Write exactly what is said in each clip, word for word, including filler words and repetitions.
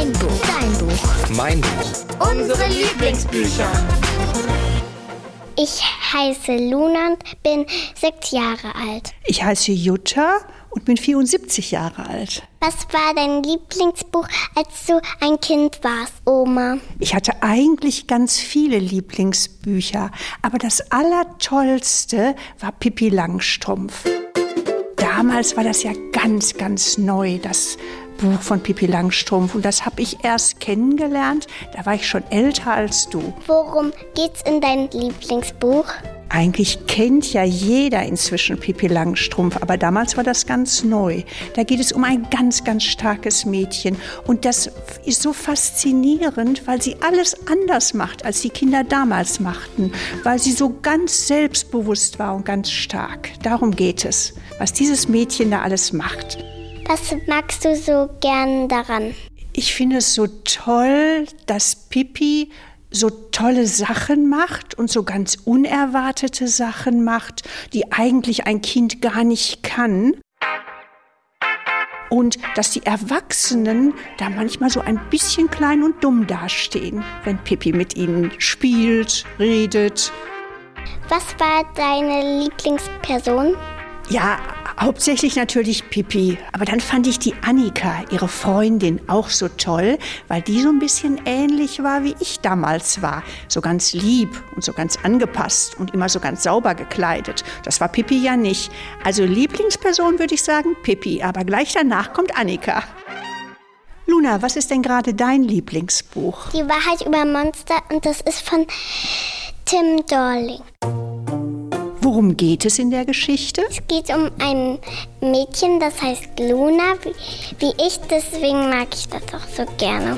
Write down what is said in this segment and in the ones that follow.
Dein Buch. Dein Buch. Mein Buch. Unsere Lieblingsbücher. Ich heiße Luna und bin sechs Jahre alt. Ich heiße Jutta und bin vierundsiebzig Jahre alt. Was war dein Lieblingsbuch, als du ein Kind warst, Oma? Ich hatte eigentlich ganz viele Lieblingsbücher, aber das Allertollste war Pippi Langstrumpf. Damals war das ja ganz, ganz neu, das Buch von Pippi Langstrumpf. Und das habe ich erst kennengelernt, da war ich schon älter als du. Worum geht's in deinem Lieblingsbuch? Eigentlich kennt ja jeder inzwischen Pippi Langstrumpf, aber damals war das ganz neu. Da geht es um ein ganz, ganz starkes Mädchen. Und das ist so faszinierend, weil sie alles anders macht, als die Kinder damals machten. Weil sie so ganz selbstbewusst war und ganz stark. Darum geht es, was dieses Mädchen da alles macht. Was magst du so gern daran? Ich finde es so toll, dass Pippi so tolle Sachen macht und so ganz unerwartete Sachen macht, die eigentlich ein Kind gar nicht kann. Und dass die Erwachsenen da manchmal so ein bisschen klein und dumm dastehen, wenn Pippi mit ihnen spielt, redet. Was war deine Lieblingsperson? Ja, hauptsächlich natürlich Pippi. Aber dann fand ich die Annika, ihre Freundin, auch so toll, weil die so ein bisschen ähnlich war, wie ich damals war. So ganz lieb und so ganz angepasst und immer so ganz sauber gekleidet. Das war Pippi ja nicht. Also Lieblingsperson würde ich sagen Pippi, aber gleich danach kommt Annika. Luna, was ist denn gerade dein Lieblingsbuch? Die Wahrheit über Monster und das ist von Tim Dorling. Worum geht es in der Geschichte? Es geht um ein Mädchen, das heißt Luna, wie, wie ich, deswegen mag ich das auch so gerne.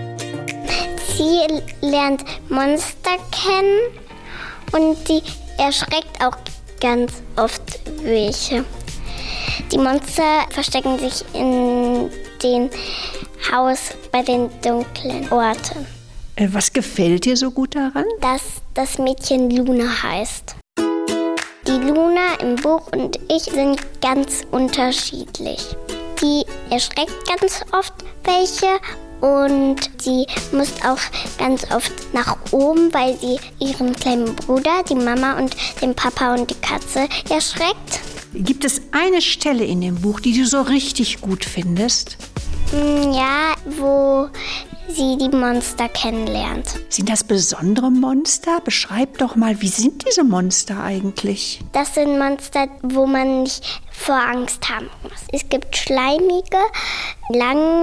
Sie lernt Monster kennen und die erschreckt auch ganz oft welche. Die Monster verstecken sich in dem Haus bei den dunklen Orten. Äh, was gefällt dir so gut daran? Dass das Mädchen Luna heißt. Die Luna im Buch und ich sind ganz unterschiedlich. Die erschreckt ganz oft welche und sie muss auch ganz oft nach oben, weil sie ihren kleinen Bruder, die Mama und den Papa und die Katze erschreckt. Gibt es eine Stelle in dem Buch, die du so richtig gut findest? Ja, wo sie die Monster kennenlernt. Sind das besondere Monster? Beschreib doch mal, wie sind diese Monster eigentlich? Das sind Monster, wo man nicht vor Angst haben muss. Es gibt schleimige, lange,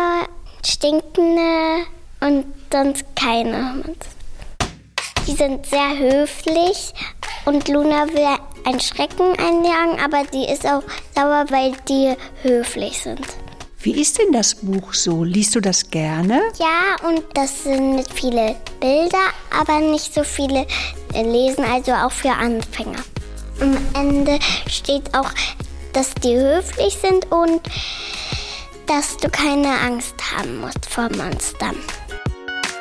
stinkende und sonst keine Monster. Die sind sehr höflich und Luna will einen Schrecken einjagen, aber die ist auch sauer, weil die höflich sind. Wie ist denn das Buch so? Liest du das gerne? Ja, und das sind mit viele Bilder, aber nicht so viele lesen, also auch für Anfänger. Am Ende steht auch, dass die höflich sind und dass du keine Angst haben musst vor Monstern.